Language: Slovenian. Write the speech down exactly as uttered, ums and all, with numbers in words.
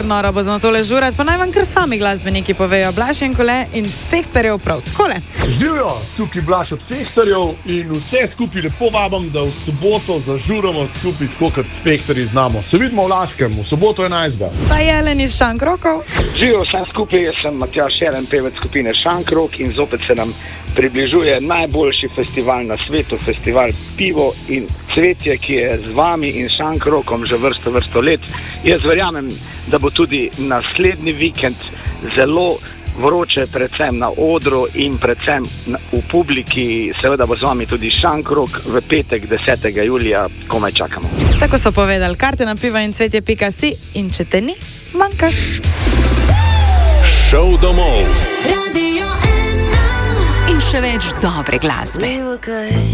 noro bo na tole žurat, pa naj vam kar sami glasbeniki povejo. Blaž in Kole in Spektorjev prav. Kole. Živijo, tukaj Blaž od Spektorjev in vse skupaj lepo vabam, da v soboto zažuramo skupaj tako kot Spektorji znamo. Se vidimo v Laškem, v soboto enajstega. Pa Jelen iz Šankrokov. Živijo vsem skupaj, jaz sem Matjaž Jelen, pevec skupine Šankrok in zopet se nam približuje najboljši festival na svetu, festival Pivo in cvetje, ki je z vami in Šankrokom že vrsto, vrsto let. Jaz verjamem, da bo tudi naslednji vikend zelo vroče, predvsem na odru in predvsem v publiki. Seveda bo z vami tudi Šankrok v petek desetega julija, komaj čakamo. Tako so povedali, karte na pivo in cvetje pika si in če te ni, manjkaš. Šov domov. Radio ena. In še več dobre glasbe.